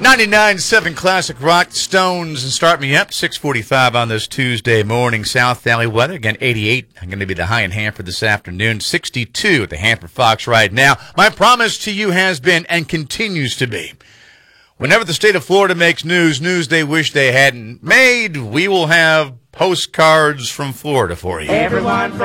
99.7 Classic Rock, Stones, and Start Me Up, 6:45 on this Tuesday morning. South Valley weather, again, 88. Going to be the high in Hanford this afternoon, 62 at the Hanford Fox right now. My promise to you has been and continues to be, whenever the state of Florida makes news they wish they hadn't made, we will have postcards from Florida for you. Everyone